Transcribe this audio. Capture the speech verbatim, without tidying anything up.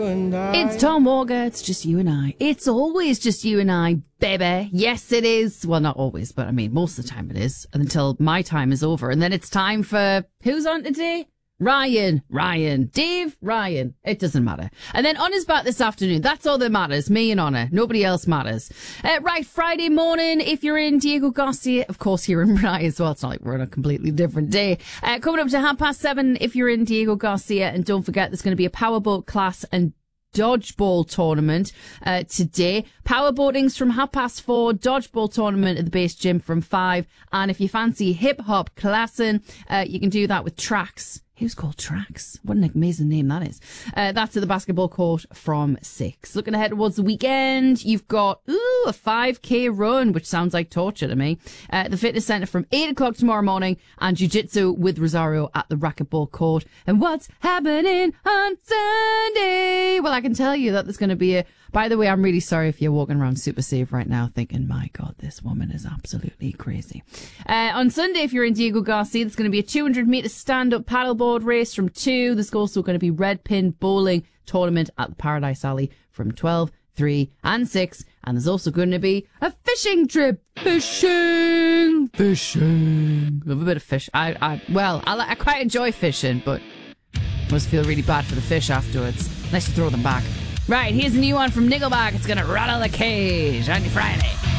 It's Tom Walker. It's just you and I. It's always just you and I, baby. Yes, it is. Well, not always, but I mean, most of the time it is until my time is over. And then it's time for who's on today? Ryan, Ryan, Dave, Ryan. It doesn't matter. And then Honna's back this afternoon. That's all that matters. Me and Honna. Nobody else matters. Uh, right, Friday morning, if you're in Diego Garcia, of course you're in Rye as well. It's not like we're on a completely different day. Uh, coming up to half past seven, if you're in Diego Garcia. And don't forget, there's going to be a powerboat class and dodgeball tournament uh, today. Powerboating's from half past four, dodgeball tournament at the base gym from five. And if you fancy hip-hop classing, uh, you can do that with Tracks. Who's called Tracks? What an amazing name that is. Uh, that's at the basketball court from six. Looking ahead towards the weekend, you've got, ooh, a five K run, which sounds like torture to me. Uh, the fitness centre from eight o'clock tomorrow morning, and jiu-jitsu with Rosario at the racquetball court. And what's happening on Sunday? Well, I can tell you that there's going to be a, by the way, I'm really sorry if you're walking around super safe right now thinking, my God, this woman is absolutely crazy. Uh, on Sunday, if you're in Diego Garcia, there's going to be a two hundred metre stand-up paddleboard race from two. There's also going to be red pin bowling tournament at the Paradise Alley from twelve, three and six. And there's also going to be a fishing trip. Fishing! Fishing! Love a bit of fish. I, I well, I, I quite enjoy fishing, but I must feel really bad for the fish afterwards. Unless you throw them back. Right, here's a new one from Nickelback. It's going to rattle the cage on your Friday.